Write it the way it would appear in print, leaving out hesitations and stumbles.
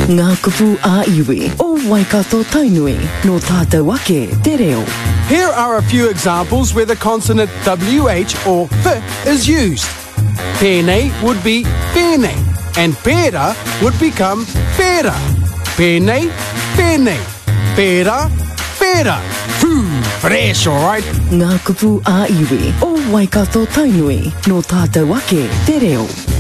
Ngā kupu a iwi o Waikato Tainui no tātou ake te reo. Here are a few examples where the consonant WH or F is used. Pēnei would be pēnei, and pēra would become pēra. Pēnei, pēnei. Pēra, pēra. Fresh, alright? Ngā kupu a iwi o Waikato Tainui no tātou ake te reo.